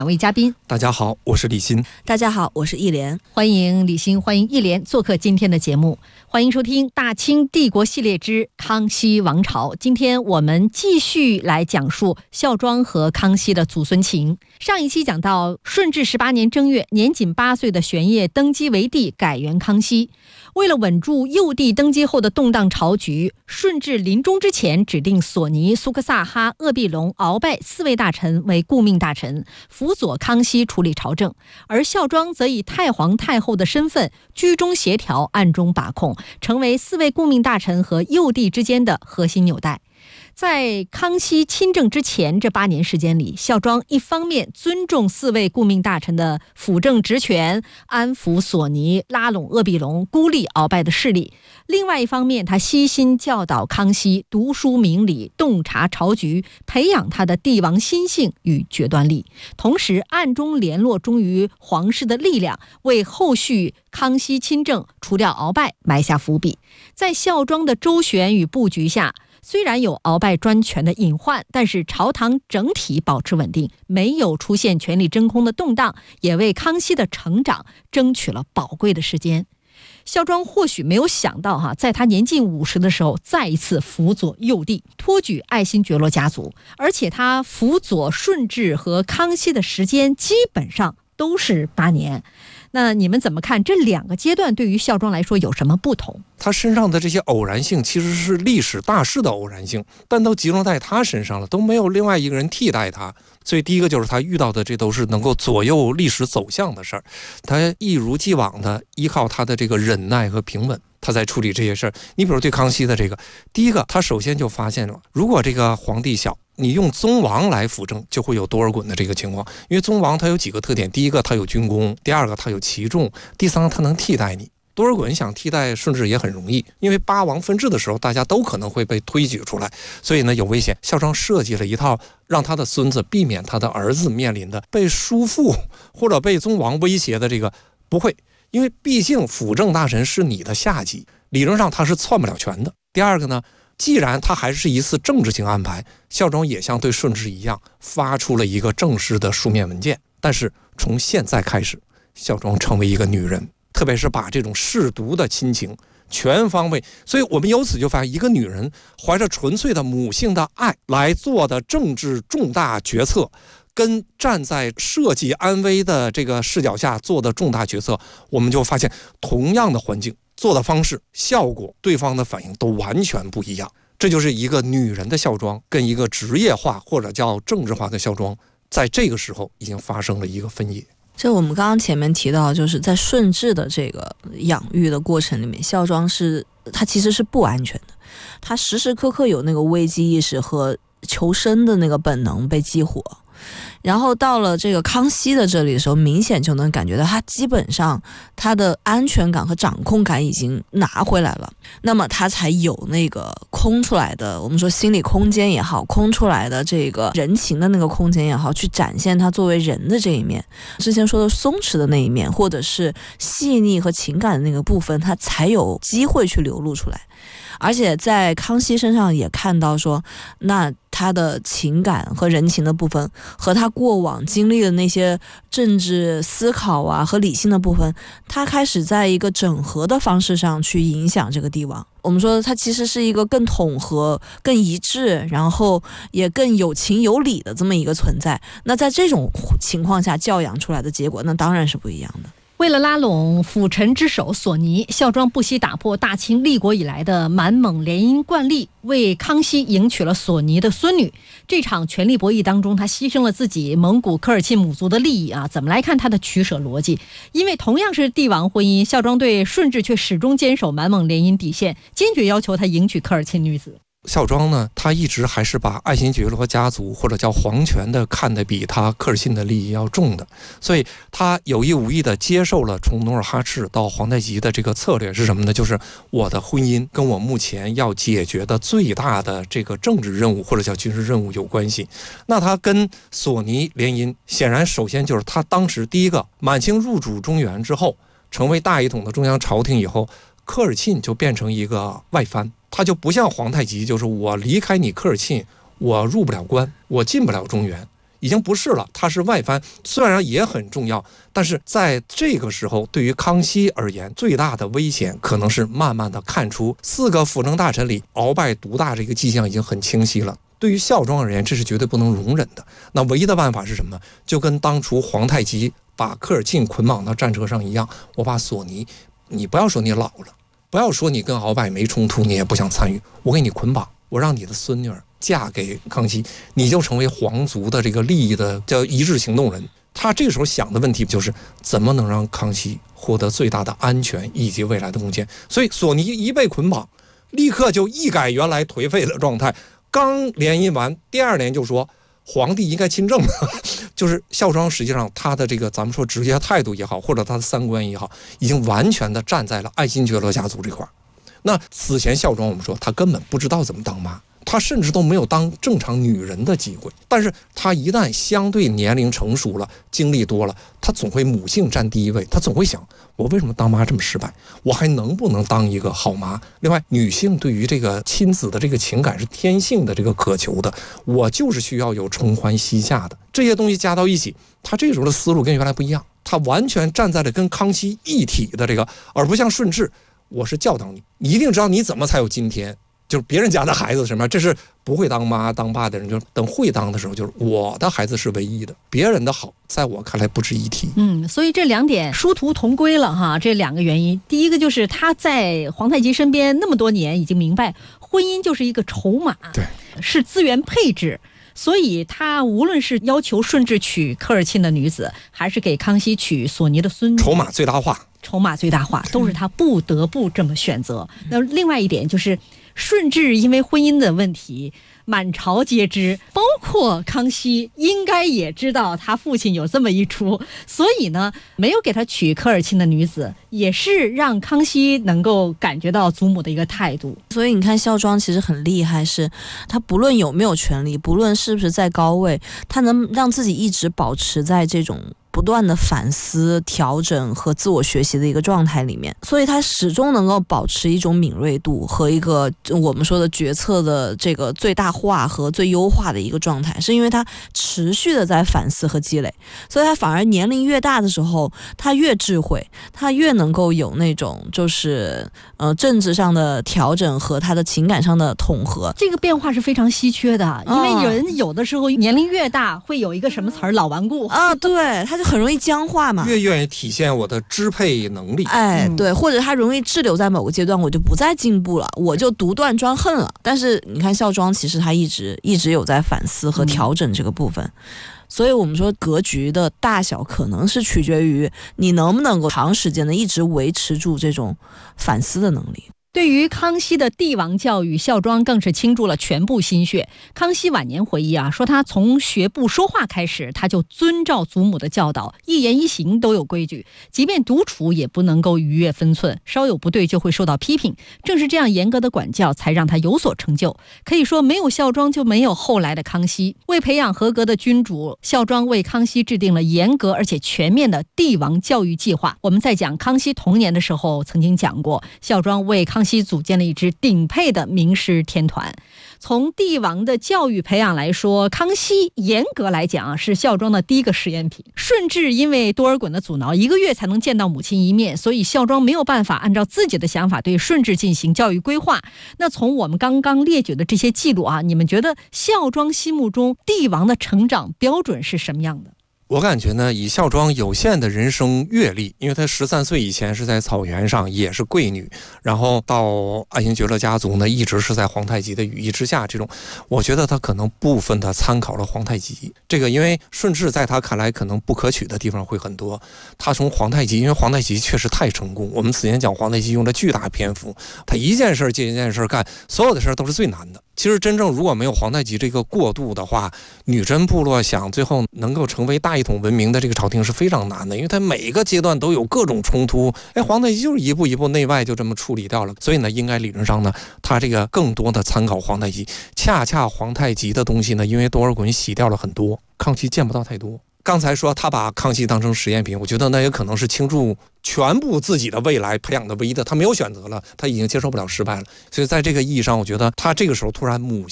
两位嘉宾。 大家好，我是李欣。 大家好，我是忆莲。 欢迎李欣，欢迎忆莲做客今天的节目。欢迎收听大清帝国系列之康熙王朝。今天我们继续来讲述孝庄和康熙的祖孙情。上一期讲到顺治18年正月，年仅8岁的玄烨登基为帝，改元康熙。为了稳住幼帝登基后的动荡朝局，顺治临终之前指定索尼、苏克萨哈、鄂必隆、鳌拜4位大臣为顾命大臣，辅佐康熙处理朝政，而孝庄则以太皇太后的身份居中协调，暗中把控，成为4位顾命大臣和幼帝之间的核心纽带。在康熙亲政之前这8年时间里，孝庄一方面尊重4位顾命大臣的辅政职权，安抚索尼，拉拢鄂必隆，孤立鳌拜的势力；另外一方面，他悉心教导康熙读书明理，洞察朝局，培养他的帝王心性与决断力，同时暗中联络忠于皇室的力量，为后续康熙亲政除掉鳌拜埋下伏笔。在孝庄的周旋与布局下，虽然有鳌拜专权的隐患，但是朝堂整体保持稳定，没有出现权力真空的动荡，也为康熙的成长争取了宝贵的时间。孝庄或许没有想到在他年近50的时候，再一次辅佐幼帝，托举爱新觉罗家族，而且他辅佐顺治和康熙的时间基本上都是8年。那你们怎么看这2个阶段对于孝庄来说有什么不同？ 他身上的这些偶然性其实是历史大势的偶然性，但都集中在他身上了，都没有另外一个人替代他。所以第一个就是他遇到的这都是能够左右历史走向的事儿，他一如既往的依靠他的这个忍耐和平稳，他在处理这些事儿。你比如对康熙的这个，第一个他首先就发现了，如果这个皇帝小，你用宗王来辅政，就会有多尔衮的这个情况。因为宗王他有几个特点，第一个他有军功，第二个他有骑重，第三个他能替代你。多尔衮想替代顺治也很容易，因为8王分治的时候大家都可能会被推举出来，所以呢有危险。孝庄设计了一套让他的孙子避免他的儿子面临的被叔父或者被宗王威胁的这个不会，因为毕竟辅政大臣是你的下级，理论上他是篡不了权的。第二个呢，既然他还是一次政治性安排，孝庄也像对顺治一样发出了一个正式的书面文件，但是从现在开始，孝庄成为一个女人，特别是把这种舐犊的亲情全方位，所以我们由此就发现，一个女人怀着纯粹的母性的爱来做的政治重大决策，跟站在社稷安危的这个视角下做的重大决策，我们就发现同样的环境做的方式效果，对方的反应都完全不一样。这就是一个女人的孝庄跟一个职业化或者叫政治化的孝庄，在这个时候已经发生了一个分野。 这我们刚刚前面提到，就是在顺治的这个养育的过程里面，孝庄他其实是不安全的，他时时刻刻有那个危机意识和求生的那个本能被激活。然后到了这个康熙的这里的时候，明显就能感觉到他基本上他的安全感和掌控感已经拿回来了，那么他才有那个空出来的，我们说心理空间也好，空出来的这个人情的那个空间也好，去展现他作为人的这一面，之前说的松弛的那一面，或者是细腻和情感的那个部分，他才有机会去流露出来。而且在康熙身上也看到说，那他的情感和人情的部分和他过往经历的那些政治思考啊和理性的部分，他开始在一个整合的方式上去影响这个帝王。我们说他其实是一个更统合、更一致，然后也更有情有理的这么一个存在。那在这种情况下教养出来的结果，那当然是不一样的。 为了拉拢辅臣之首索尼，孝庄不惜打破大清立国以来的满蒙联姻惯例，为康熙迎娶了索尼的孙女。这场权力博弈当中，他牺牲了自己蒙古科尔沁母族的利益怎么来看他的取舍逻辑？因为同样是帝王婚姻，孝庄对顺治却始终坚守满蒙联姻底线，坚决要求他迎娶科尔沁女子。 孝庄呢，他一直还是把爱新觉罗家族或者叫皇权的看得比他科尔沁的利益要重的，所以他有意无意的接受了从努尔哈赤到皇太极的这个策略是什么呢？就是我的婚姻跟我目前要解决的最大的这个政治任务或者叫军事任务有关系。那他跟索尼联姻，显然首先就是他当时第一个，满清入主中原之后，成为大一统的中央朝廷以后，科尔沁就变成一个外藩。他就不像皇太极，就是我离开你科尔沁，我入不了关，我进不了中原， 已经不是了，他是外藩，虽然也很重要，但是在这个时候，对于康熙而言，最大的危险可能是慢慢的看出4个辅政大臣里鳌拜独大这个迹象已经很清晰了。对于孝庄而言，这是绝对不能容忍的。那唯一的办法是什么？就跟当初皇太极把科尔沁捆绑到战车上一样，我把索尼，你不要说你老了，不要说你跟鳌拜没冲突，你也不想参与，我给你捆绑，我让你的孙女儿嫁给康熙，你就成为皇族的这个利益的叫一致行动人。他这个时候想的问题就是怎么能让康熙获得最大的安全以及未来的贡献。所以索尼一被捆绑，立刻就一改原来颓废的状态。刚联姻完，第2年就说皇帝应该亲政，就是孝庄实际上他的这个咱们说直接态度也好，或者他的三观也好，已经完全的站在了爱新觉罗家族这块。那此前孝庄我们说他根本不知道怎么当妈，她甚至都没有当正常女人的机会。但是她一旦相对年龄成熟了，经历多了，她总会母性占第一位，她总会想，我为什么当妈这么失败，我还能不能当一个好妈？另外，女性对于这个亲子的这个情感是天性的这个渴求的，我就是需要有承欢膝下的这些东西加到一起，她这时候的思路跟原来不一样，她完全站在了跟康熙一体的这个，而不像顺治，我是教导你，你一定知道你怎么才有今天。就是别人家的孩子什么，这是不会当妈当爸的人，就等会当的时候，就是我的孩子是唯一的，别人的好在我看来不值一提。 所以这2点殊途同归了哈。这2个原因，第一个就是他在皇太极身边那么多年，已经明白婚姻就是一个筹码， 对， 是资源配置。所以他无论是要求顺治娶科尔沁的女子，还是给康熙娶索尼的孙女， 筹码最大化， 都是他不得不这么选择。那另外一点就是顺治因为婚姻的问题满朝皆知，包括康熙应该也知道他父亲有这么一出，所以呢没有给他娶科尔沁的女子，也是让康熙能够感觉到祖母的一个态度。 所以你看孝庄其实很厉害，是他不论有没有权利，不论是不是在高位，他能让自己一直保持在这种不断的反思、调整和自我学习的一个状态里面，所以他始终能够保持一种敏锐度和一个我们说的决策的这个最大化和最优化的一个状态，是因为他持续的在反思和积累，所以他反而年龄越大的时候，他越智慧，他越能够有那种就是政治上的调整和他的情感上的统合。 这个变化是非常稀缺的，因为人有的时候年龄越大，会有一个什么词儿老顽固啊，对，他就很容易僵化嘛， 越愿意体现我的支配能力。 对，或者他容易滞留在某个阶段，我就不再进步了，我就独断专横了。但是你看孝庄，其实他一直有在反思和调整这个部分。所以我们说格局的大小可能是取决于你能不能够长时间的一直维持住这种反思的能力。 对于康熙的帝王教育，孝庄更是倾注了全部心血。康熙晚年回忆说他从学步说话开始，他就遵照祖母的教导，一言一行都有规矩，即便独处也不能够逾越分寸，稍有不对就会受到批评。正是这样严格的管教，才让他有所成就。可以说没有孝庄就没有后来的康熙。为培养合格的君主，孝庄为康熙制定了严格而且全面的帝王教育计划。我们在讲康熙童年的时候曾经讲过，孝庄为康熙组建了一支顶配的名师天团。从帝王的教育培养来说，康熙严格来讲是孝庄的第一个实验品。顺治因为多尔衮的阻挠，1个月才能见到母亲一面，所以孝庄没有办法按照自己的想法对顺治进行教育规划。那从我们刚刚列举的这些记录你们觉得孝庄心目中帝王的成长标准是什么样的？ 我感觉呢，以孝庄有限的人生阅历，因为她13岁以前是在草原上，也是贵女，然后到爱新觉罗家族呢，一直是在皇太极的羽翼之下，这种，我觉得她可能部分的参考了皇太极。这个因为顺治在他看来可能不可取的地方会很多，他从皇太极，因为皇太极确实太成功，我们此前讲皇太极用了巨大篇幅，他一件事接一件事干，所有的事都是最难的。其实真正如果没有皇太极这个过渡的话，女真部落想最后能够成为大一统文明的这个朝廷是非常难的，因为它每个阶段都有各种冲突。皇太极就是一步一步内外就这么处理掉了，所以呢，应该理论上呢，他这个更多的参考皇太极。恰恰皇太极的东西呢，因为多尔衮洗掉了很多，康熙见不到太多。刚才说他把康熙当成实验品，我觉得那也可能是倾注全部自己的未来培养的唯一的，他没有选择了，他已经接受不了失败了。所以在这个意义上，我觉得他这个时候突然母性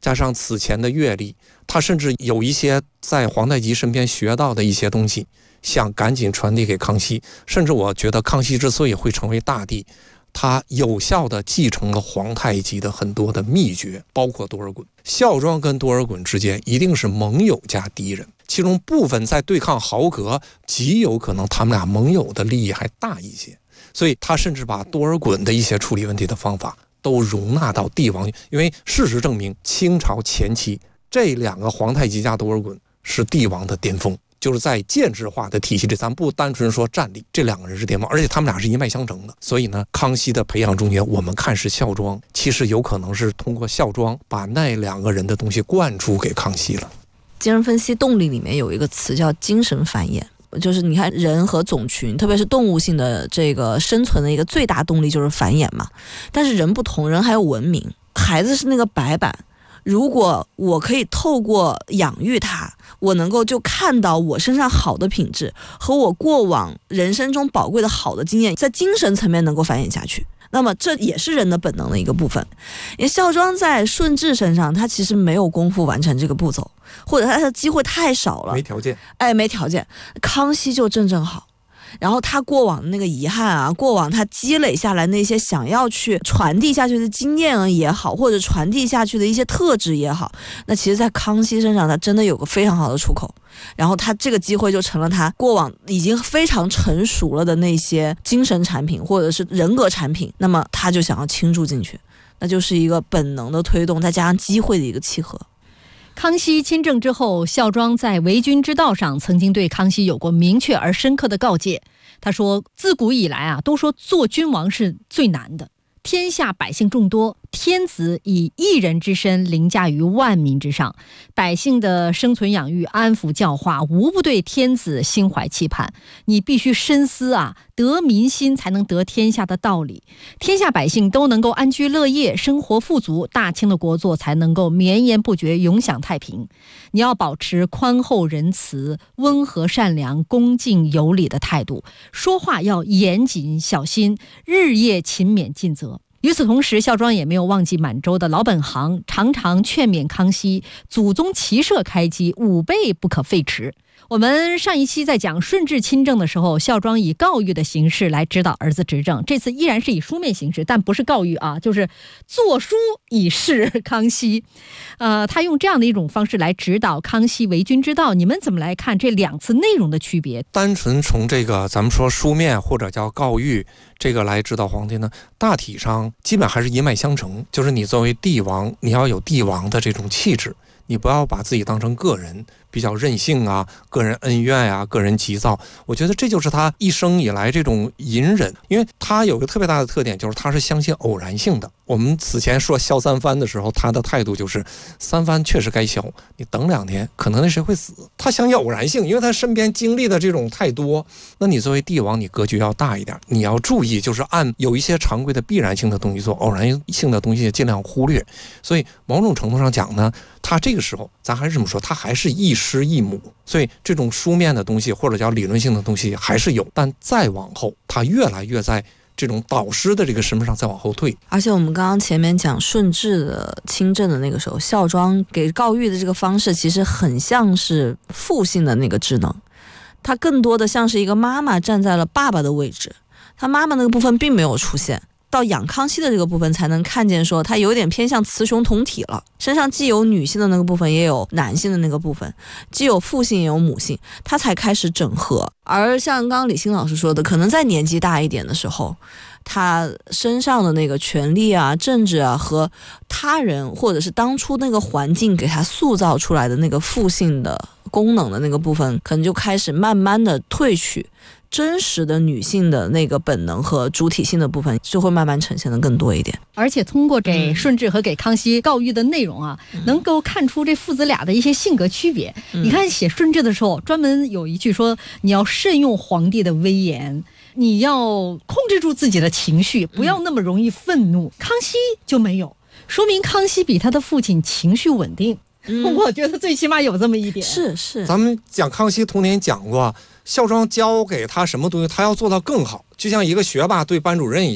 加上此前的阅历，他甚至有一些在皇太极身边学到的一些东西，想赶紧传递给康熙。甚至我觉得康熙之所以会成为大帝，他有效地继承了皇太极的很多的秘诀，包括多尔衮。孝庄跟多尔衮之间一定是盟友加敌人，其中部分在对抗豪格，极有可能他们俩盟友的利益还大一些。所以他甚至把多尔衮的一些处理问题的方法都容纳到帝王，因为事实证明，清朝前期这两个皇太极加多尔衮是帝王的巅峰，就是在建制化的体系里，咱不单纯说战力，这两个人是巅峰，而且他们俩是一脉相承的。所以呢，康熙的培养中间，我们看是孝庄，其实有可能是通过孝庄把那两个人的东西灌输给康熙了。 精神分析动力里面有一个词叫精神繁衍，就是你看人和种群，特别是动物性的这个生存的一个最大动力就是繁衍嘛。但是人不同，人还有文明。孩子是那个白板，如果我可以透过养育他，我能够就看到我身上好的品质和我过往人生中宝贵的好的经验，在精神层面能够繁衍下去，那么这也是人的本能的一个部分。因为孝庄在顺治身上，他其实没有功夫完成这个步骤，或者他的机会太少了， 没条件。 没条件。康熙就正好，然后他过往的那个遗憾啊，过往他积累下来那些想要去传递下去的经验也好，或者传递下去的一些特质也好，那其实在康熙身上他真的有个非常好的出口，然后他这个机会就成了他过往已经非常成熟了的那些精神产品或者是人格产品，那么他就想要倾注进去，那就是一个本能的推动再加上机会的一个契合。 康熙亲政之后，孝庄在为君之道上曾经对康熙有过明确而深刻的告诫。他说，自古以来啊，都说做君王是最难的，天下百姓众多，天子以一人之身凌驾于万民之上，百姓的生存养育、安抚教化，无不对天子心怀期盼。你必须深思啊，得民心才能得天下的道理。天下百姓都能够安居乐业，生活富足，大清的国祚才能够绵延不绝，永享太平。你要保持宽厚仁慈、温和善良、恭敬有礼的态度，说话要严谨小心，日夜勤勉尽责。与此同时，孝庄也没有忘记满洲的老本行，常常劝勉康熙，祖宗骑射开基，武备不可废弛。我们上一期在讲顺治亲政的时候，孝庄以告谕的形式来指导儿子执政，这次依然是以书面形式，但不是告谕啊，就是作书以示康熙。他用这样的一种方式来指导康熙为君之道，你们怎么来看这两次内容的区别？ 单纯从这个咱们说书面或者叫告谕这个来指导皇帝呢，大体上基本还是一脉相承，就是你作为帝王，你要有帝王的这种气质，你不要把自己当成个人，比较任性啊，个人恩怨啊，个人急躁。我觉得这就是他一生以来这种隐忍，因为他有个特别大的特点，就是他是相信偶然性的。我们此前说萧三藩的时候，他的态度就是三藩确实该萧，你等2年可能那谁会死。他相信偶然性，因为他身边经历的这种太多。那你作为帝王，你格局要大一点，你要注意，就是按有一些常规的必然性的东西做，偶然性的东西尽量忽略。所以某种程度上讲呢，他这个时候咱还是这么说，他还是一师一母，所以这种书面的东西或者叫理论性的东西还是有，但再往后他越来越在这种导师的这个身份上再往后退。 而且我们刚刚前面讲顺治的亲政的那个时候，孝庄给告谕的这个方式其实很像是父性的那个职能，他更多的像是一个妈妈站在了爸爸的位置，他妈妈那个部分并没有出现，到养康熙的这个部分才能看见说他有点偏向雌雄同体了，身上既有女性的那个部分也有男性的那个部分，既有父性也有母性，他才开始整合。而像刚刚李欣老师说的，可能在年纪大一点的时候，他身上的那个权力啊、政治啊和他人或者是当初那个环境给他塑造出来的那个父性的功能的那个部分，可能就开始慢慢的褪去，真实的女性的那个本能和主体性的部分就会慢慢呈现的更多一点。 而且通过给顺治和给康熙告谕的内容啊，能够看出这父子俩的一些性格区别。你看写顺治的时候，专门有一句说，你要慎用皇帝的威严，你要控制住自己的情绪，不要那么容易愤怒。康熙就没有，说明康熙比他的父亲情绪稳定。我觉得最起码有这么一点。 是， 咱们讲康熙童年讲过，孝庄教给他什么东西，他要做到更好，就像一个学霸对班主任一样，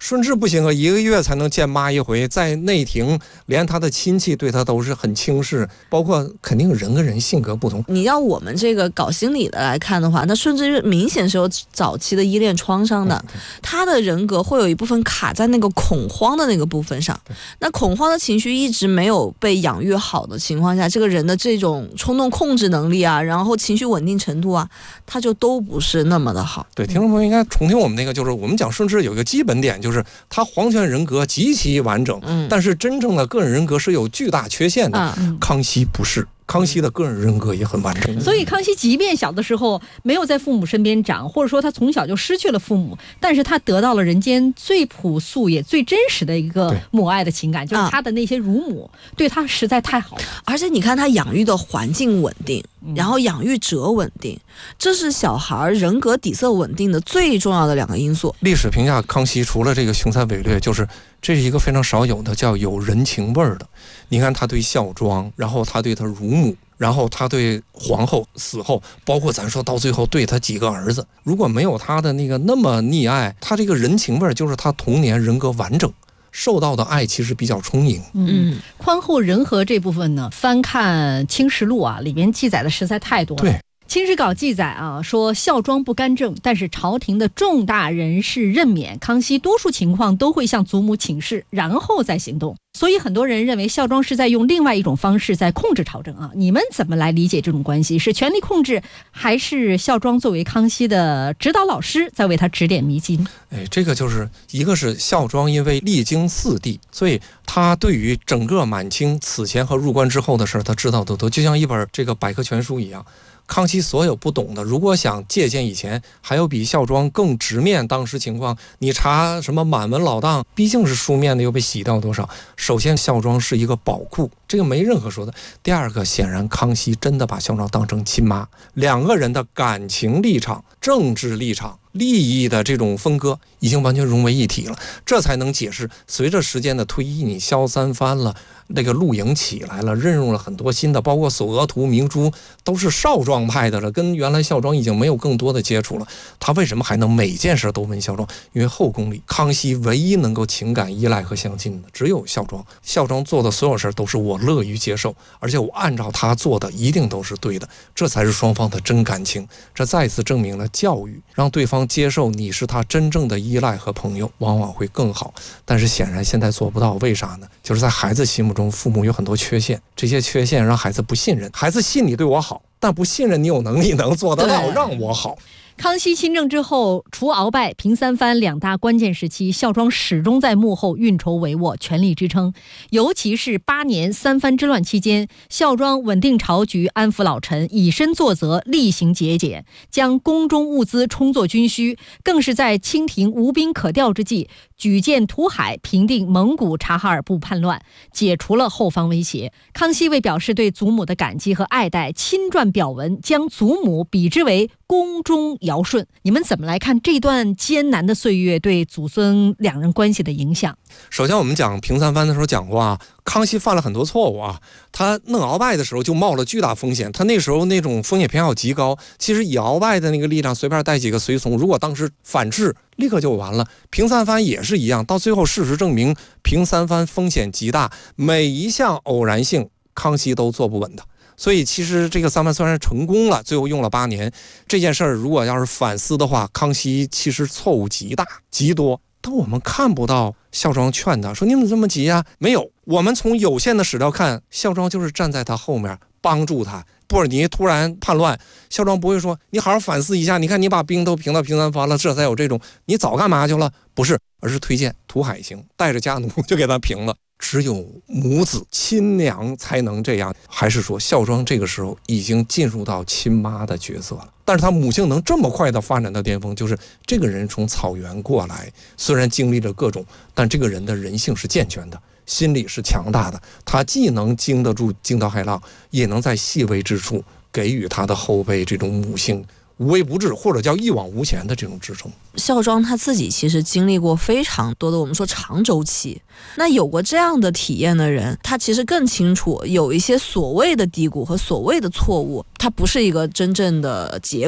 顺治不行啊，1个月才能见妈一回，在内廷连他的亲戚对他都是很轻视，包括肯定人跟人性格不同。 你要我们这个搞心理的来看的话，那顺治明显是有早期的依恋创伤的，他的人格会有一部分卡在那个恐慌的那个部分上。那恐慌的情绪一直没有被养育好的情况下，这个人的这种冲动控制能力啊，然后情绪稳定程度啊，他就都不是那么的好。 对，听众朋友应该重听我们那个，就是我们讲顺治有一个基本点，就是他皇权人格极其完整，但是真正的个人人格是有巨大缺陷的。康熙不是。康熙的个人人格也很完整， 所以康熙即便小的时候没有在父母身边长，或者说他从小就失去了父母，但是他得到了人间最朴素也最真实的一个母爱的情感，就是他的那些乳母对他实在太好了。 而且你看他养育的环境稳定，然后养育者稳定，这是小孩人格底色稳定的最重要的2个因素。 历史评价康熙除了这个雄才伟略，就是这是一个非常少有的叫有人情味儿的。你看他对孝庄，然后他对他乳母，然后他对皇后死后，包括咱说到最后对他几个儿子，如果没有他的那个那么溺爱，他这个人情味儿就是他童年人格完整受到的爱其实比较充盈。 宽厚仁和这部分呢，翻看《清实录》啊，里面记载的实在太多了。对。清史稿记载啊，说孝庄不干政，但是朝廷的重大人事任免，康熙多数情况都会向祖母请示，然后再行动。所以很多人认为孝庄是在用另外一种方式在控制朝政啊。你们怎么来理解这种关系？是权力控制，还是孝庄作为康熙的指导老师在为他指点迷津？ 这个就是一个是孝庄因为历经4帝，所以他对于整个满清此前和入关之后的事他知道的多，就像一本这个百科全书一样。康熙所有不懂的，如果想借鉴以前，还有比孝庄更直面当时情况。你查什么满文老档，毕竟是书面的，又被洗掉多少。首先，孝庄是一个宝库，这个没任何说的。第二个，显然康熙真的把孝庄当成亲妈，2个人的感情立场、政治立场、利益的这种分割已经完全融为一体了，这才能解释随着时间的推移，你萧三藩了，那个陆营起来了，任用了很多新的，包括索额图、明珠都是少庄派的了，跟原来孝庄已经没有更多的接触了。他为什么还能每件事都问孝庄？因为后宫里康熙唯一能够情感依赖和相近的只有孝庄，孝庄做的所有事都是我乐于接受，而且我按照他做的一定都是对的，这才是双方的真感情。这再次证明了教育让对方接受你是他真正的依赖和朋友，往往会更好。但是显然现在做不到，为啥呢？就是在孩子心目中，父母有很多缺陷，这些缺陷让孩子不信任，孩子信你对我好，但不信任你有能力能做得到让我好。 康熙亲政之后，除鳌拜、平三藩2大关键时期，孝庄始终在幕后运筹帷幄，全力支撑。尤其是8年三藩之乱期间，孝庄稳定朝局，安抚老臣，以身作则，厉行节俭，将宫中物资充作军需，更是在清廷无兵可调之际，举荐图海，平定蒙古察哈尔部叛乱，解除了后方威胁。康熙为表示对祖母的感激和爱戴，亲撰表文，将祖母比之为宫中尧舜。你们怎么来看这段艰难的岁月对祖孙2人关系的影响？ 首先我们讲平三藩的时候讲过啊，康熙犯了很多错误啊，他弄鳌拜的时候就冒了巨大风险，他那时候那种风险偏好极高，其实以鳌拜的那个力量随便带几个随从，如果当时反制立刻就完了。平三藩也是一样，到最后事实证明平三藩风险极大，每一项偶然性康熙都做不稳的。所以其实这个三藩虽然成功了，最后用了8年，这件事儿如果要是反思的话，康熙其实错误极大极多，但我们看不到孝庄劝他说你怎么这么急啊？没有，我们从有限的史料看，孝庄就是站在他后面帮助他。布尔尼突然叛乱，孝庄不会说你好好反思一下，你看你把兵都平到平三藩了，这才有这种你早干嘛去了？不是，而是推荐图海行，带着家奴就给他平了。只有母子亲娘才能这样，还是说孝庄这个时候已经进入到亲妈的角色了？但是他母性能这么快的发展到巅峰，就是这个人从草原过来，虽然经历了各种，但这个人的人性是健全的，心理是强大的，他既能经得住惊涛骇浪，也能在细微之处给予他的后辈这种母性无微不至，或者叫一往无前的这种支撑。 孝庄他自己其实经历过非常多的我们说长周期，那有过这样的体验的人，他其实更清楚有一些所谓的低谷和所谓的错误，它不是一个真正的结果，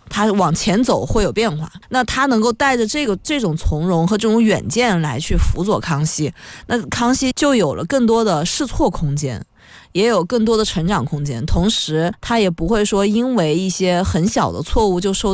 他往前走会有变化。那他能够带着这种从容和这种远见来去辅佐康熙，那康熙就有了更多的试错空间，也有更多的成长空间，同时他也不会说因为一些很小的错误就受到